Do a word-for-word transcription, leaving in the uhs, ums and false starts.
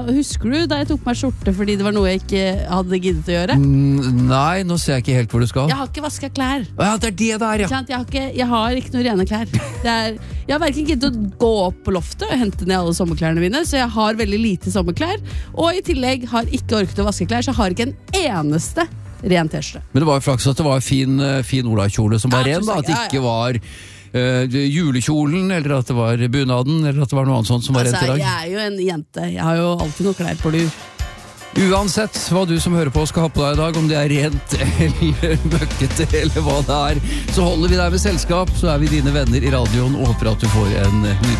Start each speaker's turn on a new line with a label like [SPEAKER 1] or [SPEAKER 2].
[SPEAKER 1] husker du da jeg tok meg skjorte fordi det var noe jeg ikke hadde giddet å gjøre?
[SPEAKER 2] Mm, nei, nå ser jeg ikke helt hvor du skal.
[SPEAKER 1] Jeg har ikke vasket klær.
[SPEAKER 2] Ja, det er det der, ja.
[SPEAKER 1] Jeg har, ikke, jeg har ikke noen rene klær. Det er, jeg har hverken giddet å gå opp på loftet og hente ned alle sommerklærne mine, så jeg har veldig lite sommerklær, og i tillegg har ikke orket å vaske klær, så jeg har ikke en eneste ren t-skjorte.
[SPEAKER 2] Men det var jo flaks at det var fin, fin olakjole som var
[SPEAKER 1] Ja,
[SPEAKER 2] ren, da, at det
[SPEAKER 1] ja, ja.
[SPEAKER 2] ikke var uh, julekjolen, eller at det var bunaden, eller at det var noe annet sånt som var
[SPEAKER 1] Altså,
[SPEAKER 2] rent i dag.
[SPEAKER 1] jeg er jo en jente. Jeg har jo alltid noe klær på lur.
[SPEAKER 2] Uansett hva du som hører på skal ha på deg i dag, om det er rent eller møkkete eller hva det er, så holder vi deg med selskap, så er vi dine venner i radioen og håper at du får en nydelig